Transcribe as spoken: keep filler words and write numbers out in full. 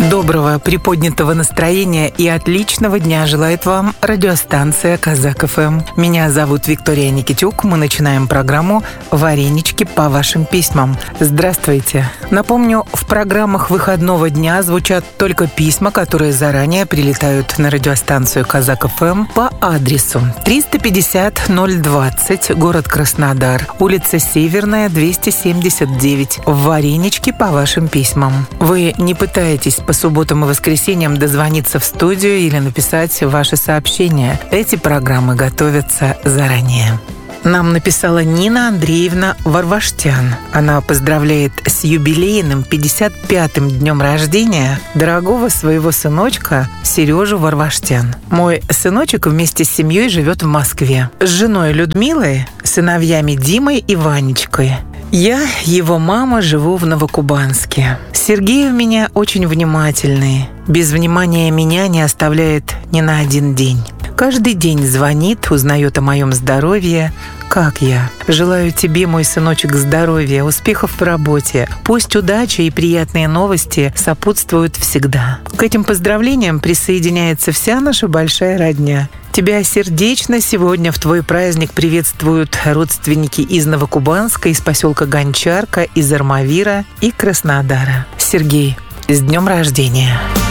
Доброго, приподнятого настроения и отличного дня желает вам радиостанция Казак эф эм. Меня зовут Виктория Никитюк. Мы начинаем программу «Варенички по вашим письмам». Здравствуйте. Напомню, в программах выходного дня звучат только письма, которые заранее прилетают на радиостанцию Казак эф эм по адресу триста пятьдесят ноль двадцать, город Краснодар, улица Северная, двести семьдесят девять. «Варенички по вашим письмам». Вы не пытаетесь по субботам и воскресеньям дозвониться в студию или написать ваши сообщения. Эти программы готовятся заранее. Нам написала Нина Андреевна Варваштян. Она поздравляет с юбилейным пятьдесят пятым днем рождения дорогого своего сыночка Сережу Варваштян. Мой сыночек вместе с семьей живет в Москве. С женой Людмилой, сыновьями Димой и Ванечкой. Я, его мама, живу в Новокубанске. Сергей у меня очень внимательный. Без внимания меня не оставляет ни на один день. Каждый день звонит, узнает о моем здоровье. Как я? Желаю тебе, мой сыночек, здоровья, успехов в работе. Пусть удача и приятные новости сопутствуют всегда. К этим поздравлениям присоединяется вся наша большая родня. Тебя сердечно сегодня в твой праздник приветствуют родственники из Новокубанска, из поселка Гончарка, из Армавира и Краснодара. Сергей, с днем рождения!